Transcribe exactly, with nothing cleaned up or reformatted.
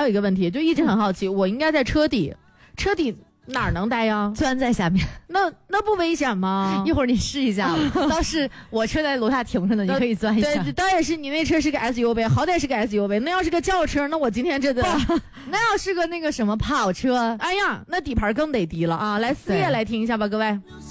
有一个问题，就一直很好奇，我应该在车底，车底哪儿能待呀？ 钻在下面， 那那不危险吗？ 一会儿你试一下吧。倒是我车在楼下停着呢，你可以钻一下。 对，倒也是你那车是个 S U V， 好歹是个 S U V， 那要是个轿车，那我今天真的， 那要是个那个什么跑车， 哎呀，那底盘更得低了啊！来，四月来听一下吧，各位。